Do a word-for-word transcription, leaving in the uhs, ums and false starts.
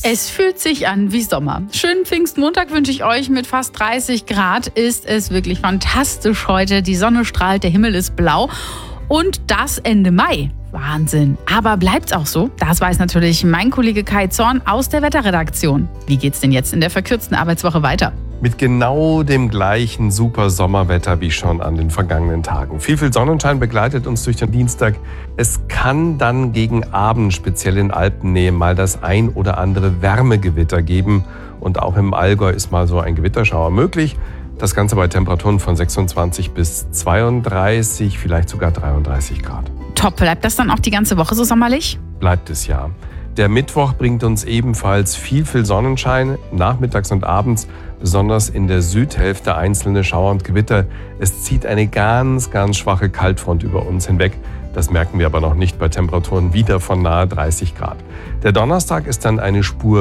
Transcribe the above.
Es fühlt sich an wie Sommer. Schönen Pfingstmontag wünsche ich euch. Mit fast dreißig Grad ist es wirklich fantastisch heute. Die Sonne strahlt, der Himmel ist blau. Und das Ende Mai. Wahnsinn. Aber bleibt's auch so? Das weiß natürlich mein Kollege Kai Zorn aus der Wetterredaktion. Wie geht's denn jetzt in der verkürzten Arbeitswoche weiter? Mit genau dem gleichen super Sommerwetter wie schon an den vergangenen Tagen. Viel, viel Sonnenschein begleitet uns durch den Dienstag. Es kann dann gegen Abend, speziell in Alpennähe, mal das ein oder andere Wärmegewitter geben. Und auch im Allgäu ist mal so ein Gewitterschauer möglich. Das Ganze bei Temperaturen von sechsundzwanzig bis zweiunddreißig, vielleicht sogar dreiunddreißig Grad. Top, bleibt das dann auch die ganze Woche so sommerlich? Bleibt es ja. Der Mittwoch bringt uns ebenfalls viel, viel Sonnenschein, nachmittags und abends, besonders in der Südhälfte einzelne Schauer und Gewitter. Es zieht eine ganz, ganz schwache Kaltfront über uns hinweg. Das merken wir aber noch nicht bei Temperaturen wieder von nahe dreißig Grad. Der Donnerstag ist dann eine Spur